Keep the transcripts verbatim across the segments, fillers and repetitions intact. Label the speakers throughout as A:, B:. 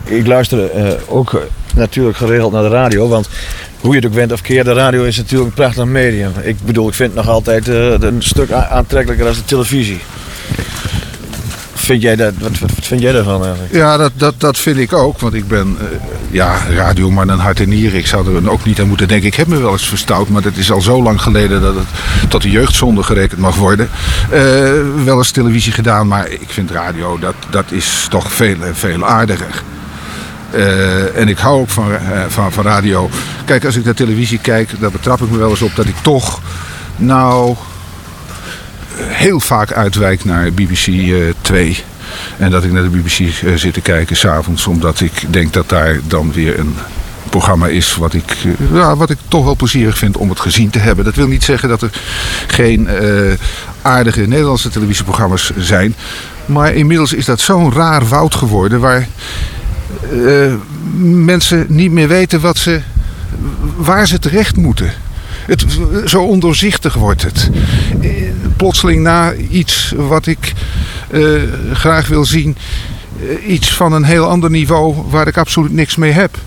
A: ik luister uh, ook uh, natuurlijk geregeld naar de radio, want hoe je het ook went of keert, de radio is natuurlijk een prachtig medium. Ik bedoel, ik vind het nog altijd uh, een stuk aantrekkelijker als de televisie. Vind jij dat, wat, wat vind jij daarvan eigenlijk?
B: Ja, dat, dat, dat vind ik ook. Want ik ben, uh, ja, radioman en hart en nieren. Ik zou er ook niet aan moeten denken. Ik heb me wel eens verstout, maar dat is al zo lang geleden dat het tot de jeugdzonde gerekend mag worden. Uh, wel eens televisie gedaan, maar ik vind radio, dat, dat is toch veel, veel aardiger. Uh, en ik hou ook van, uh, van, van radio. Kijk, als ik naar televisie kijk, dan betrap ik me wel eens op dat ik toch, nou, heel vaak uitwijk naar B B C uh, twee. En dat ik naar de B B C uh, zit te kijken 's avonds, omdat ik denk dat daar dan weer een programma is wat ik, uh, ja, wat ik toch wel plezierig vind om het gezien te hebben. Dat wil niet zeggen dat er geen uh, aardige Nederlandse televisieprogramma's zijn. Maar inmiddels is dat zo'n raar woud geworden waar uh, mensen niet meer weten wat ze, waar ze terecht moeten. Het, zo ondoorzichtig wordt het. Plotseling na iets wat ik uh, graag wil zien, uh, iets van een heel ander niveau waar ik absoluut niks mee heb.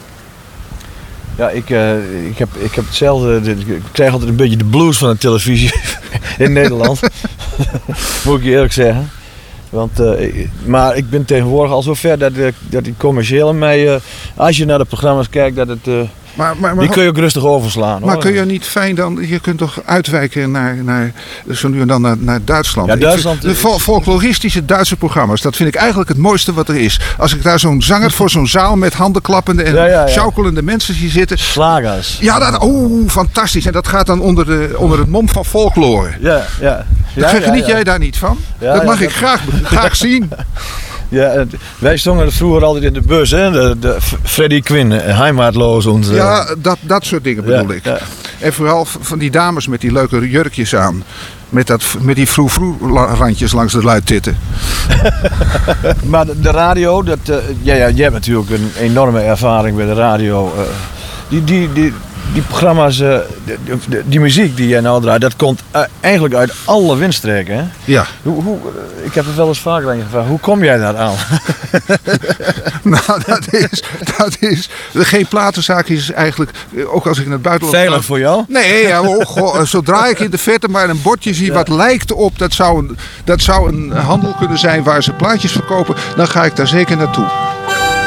A: Ja, ik, uh, ik, heb, ik heb hetzelfde. Ik krijg altijd een beetje de blues van de televisie in Nederland. Moet ik je eerlijk zeggen. Want, uh, maar ik ben tegenwoordig al zo ver dat, dat die commerciële mij, uh, als je naar de programma's kijkt, dat het. Uh,
B: Maar, maar, maar,
A: die kun je ook rustig overslaan.
B: Maar
A: hoor.
B: kun je niet fijn dan, je kunt toch uitwijken naar, naar zo nu en dan naar, naar Duitsland.
A: Ja, Duitsland
B: vind, de fol- folkloristische Duitse programma's, dat vind ik eigenlijk het mooiste wat er is. Als ik daar zo'n zanger voor zo'n zaal met handenklappende en ja, ja, ja. sjoukelende mensen zie zitten.
A: Slagers.
B: Ja, dat, oh, fantastisch. En dat gaat dan onder, de, onder het mom van folklore.
A: Ja, ja. ja, ja
B: Geniet
A: ja.
B: jij daar niet van?
A: Ja,
B: dat mag
A: ja,
B: ik
A: dat...
B: graag, graag zien.
A: Ja, wij zongen het vroeger altijd in de bus, hè? De, de Freddie Quinn, Heimatloos. Onze...
B: Ja, dat, dat soort dingen bedoel
A: ja,
B: ik.
A: Ja.
B: En vooral van die dames met die leuke jurkjes aan. Met, dat, met die vroeg-vroeg-randjes langs de luidtitten.
A: Maar de, de radio, dat, uh, ja, ja, jij hebt natuurlijk een enorme ervaring bij de radio. Uh, die, die, die, die programma's, uh, die, die, die muziek die jij nou draait, dat komt uh, eigenlijk uit alle windstreken. Hè?
B: Ja.
A: Hoe, hoe, uh, ik heb het wel eens vaker aan je gevraagd. Hoe kom jij daar aan?
B: Nou, dat is, dat is... Geen platenzaak is eigenlijk, ook als ik naar het buitenland...
A: Veilig
B: ga,
A: voor jou?
B: Nee, ja, oh, goh, zodra ik in de verte maar een bordje zie ja. wat lijkt op... Dat zou, een, dat zou een handel kunnen zijn waar ze plaatjes verkopen, dan ga ik daar zeker naartoe.